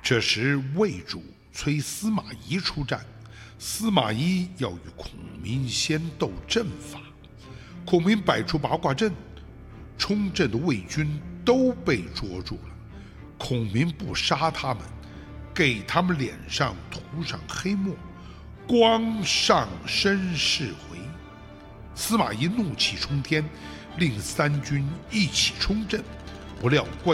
这时魏主催司马懿出战，司马懿要与孔明先斗阵法。孔明摆出八卦阵，冲阵的魏军都被捉住了。孔明不杀他们，给他们脸上涂上黑墨，光上身是回。司马懿怒气冲天，令三军一起冲阵，不料关